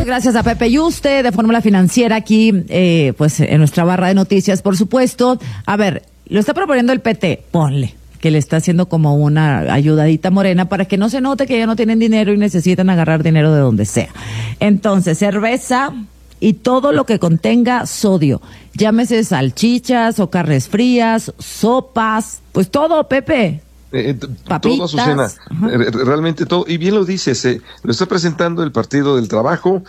gracias a Pepe Yuste de Fórmula Financiera aquí, pues en nuestra barra de noticias, por supuesto. A ver, lo está proponiendo el PT, ponle, que le está haciendo como una ayudadita Morena para que no se note que ya no tienen dinero y necesitan agarrar dinero de donde sea. Entonces, cerveza y todo lo que contenga sodio, llámese salchichas o carnes frías, sopas, pues todo, Pepe. Todo, Azucena, realmente todo, y bien lo dices, lo está presentando el Partido del Trabajo,